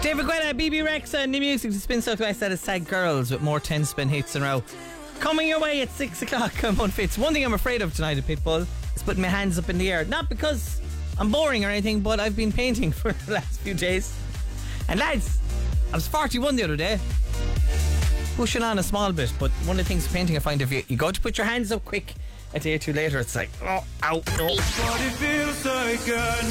David Guetta, BB Rex and new music to Spin Southwest at Sad Girls with more 10 spin hits in a row. Coming your way at 6 o'clock on One Fits. One thing I'm afraid of tonight at Pitbull is putting my hands up in the air. Not because I'm boring or anything, but I've been painting for the last few days. And lads, I was 41 the other day. Pushing on a small bit, but one of the things with painting I find, if you go to put your hands up quick a day or two later, it's like, oh, ow, no. But it feels like I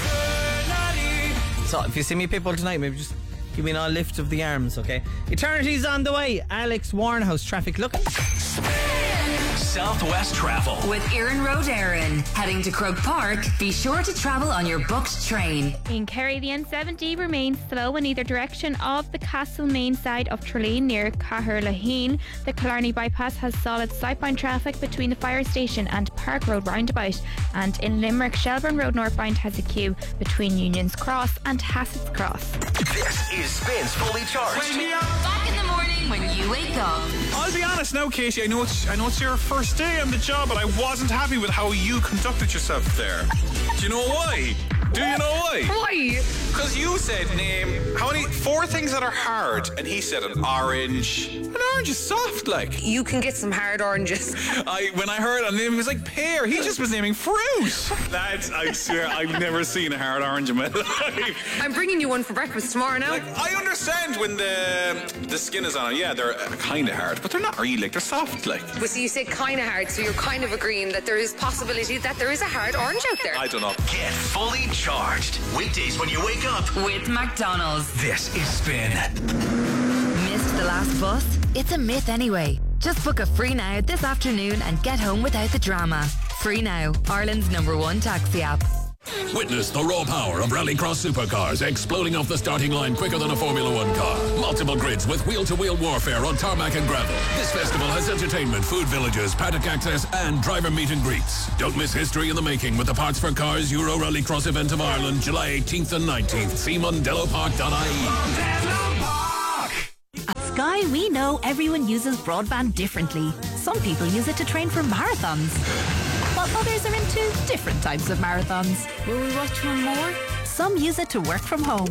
need. So if you see me Pitbull tonight, maybe just give me an lift of the arms, okay? Eternity's on the way. Alex Warrenhouse, traffic look. Southwest Travel with Erin Rodarin. Heading to Croke Park, be sure to travel on your booked train. In Kerry, the N70 remains slow in either direction of the Castlemaine side of Traleen near Cahir-Laheen. The Killarney bypass has solid southbound traffic between the fire station and Park Road roundabout. And in Limerick, Shelburne Road northbound has a queue between Unions Cross and Hassett's Cross. This is Spins Fully Charged. Back in the morning when you wake up. I'll be honest now, Katie, I know it's your first day on the job, but I wasn't happy with how you conducted yourself there. Do you know why? Do you know why? Why? Because you said name 4 things that are hard, and he said an orange. An orange is soft, like. You can get some hard oranges. When I heard a name, it was like pear. He just was naming fruit. Lads, I swear, I've never seen a hard orange in my life. I'm bringing you one for breakfast tomorrow now. Like, I understand when the skin is on it. Yeah, they're kind of hard, but they're not really, like, they're soft, like. But so you say kind of hard, so you're kind of agreeing that there is possibility that there is a hard orange out there. I don't know. Get fully charged. Weekdays when you wake up. With McDonald's. This is Spin. Missed the last bus? It's a myth anyway. Just book a Free Now this afternoon and get home without the drama. Free Now, Ireland's #1 taxi app. Witness the raw power of Rallycross supercars exploding off the starting line quicker than a Formula One car. Multiple grids with wheel-to-wheel warfare on tarmac and gravel. This festival has entertainment, food villages, paddock access, and driver meet and greets. Don't miss history in the making with the Parts for Cars Euro Rallycross event of Ireland, July 18th and 19th. See mondellopark.ie. At Sky, we know everyone uses broadband differently. Some people use it to train for marathons, while others are into different types of marathons. Will we watch one more? Some use it to work from home.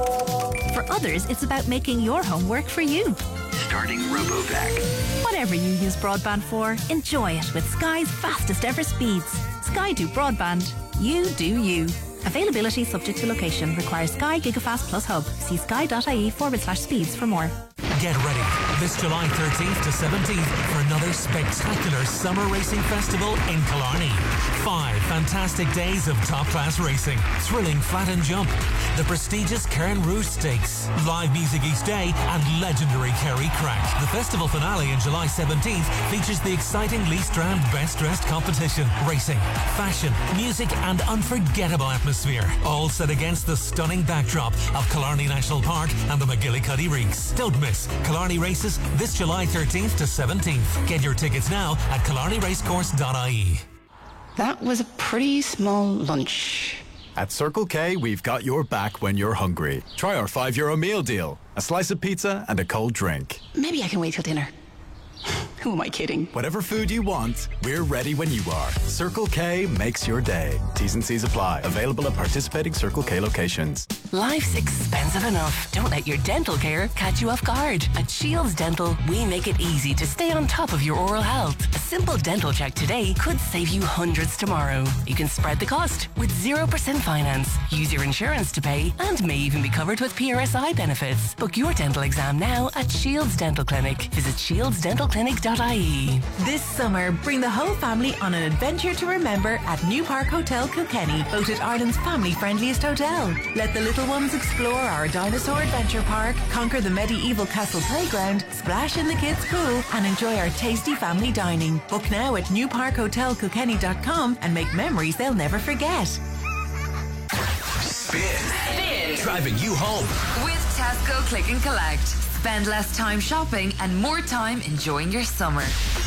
For others, it's about making your home work for you. Starting RoboVac. Whatever you use broadband for, enjoy it with Sky's fastest ever speeds. Sky do broadband. You do you. Availability subject to location. Requires Sky Gigafast Plus Hub. See sky.ie/speeds for more. Get ready this July 13th to 17th for another spectacular summer racing festival in Killarney. 5 fantastic days of top-class racing, thrilling flat and jump, the prestigious Cairn Rouge Stakes, live music each day, and legendary Kerry Crack. The festival finale on July 17th features the exciting Lee Strand Best Dressed competition, racing, fashion, music, and unforgettable atmosphere, all set against the stunning backdrop of Killarney National Park and the McGillicuddy Reeks. Don't miss Killarney Races this July 13th to 17th. Get your tickets now at killarneyracecourse.ie. That was a pretty small lunch. At Circle K, we've got your back when you're hungry. Try our €5 meal deal. A slice of pizza and a cold drink. Maybe I can wait till dinner. Who am I kidding? Whatever food you want, we're ready when you are. Circle K makes your day. T's and C's apply. Available at participating Circle K locations. Life's expensive enough. Don't let your dental care catch you off guard. At Shields Dental, we make it easy to stay on top of your oral health. A simple dental check today could save you hundreds tomorrow. You can spread the cost with 0% finance. Use your insurance to pay and may even be covered with PRSI benefits. Book your dental exam now at Shields Dental Clinic. Visit shieldsdentalclinic.ie. This summer, bring the whole family on an adventure to remember at New Park Hotel Kilkenny, voted Ireland's family-friendliest hotel. Let the little ones explore our dinosaur adventure park, conquer the medieval castle playground, splash in the kids' pool, and enjoy our tasty family dining. Book now at newparkhotelkilkenny.com and make memories they'll never forget. Spin. Driving you home. With Tesco Click and Collect. Spend less time shopping and more time enjoying your summer.